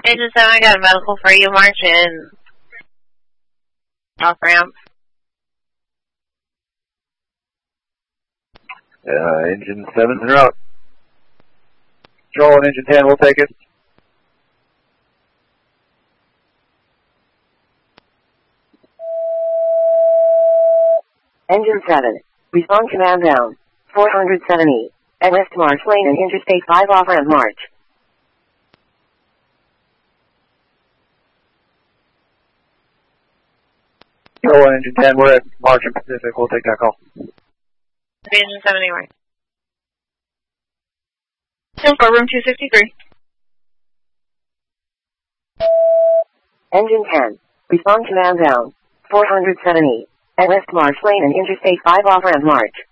Engine 7, I got a medical for you. March in. Off ramp. Engine 7's en route. Control on engine 10, we'll take it. Engine 7, respond command down. 470, at West Marsh Lane and Interstate 5 off-ramp March. Control on engine 10, we're at March and Pacific, we'll take that call. Engine 7 anywhere. 10-4, room 263. Engine 10, respond command down. 470, at West Marsh Lane and Interstate 5 off-ramp March.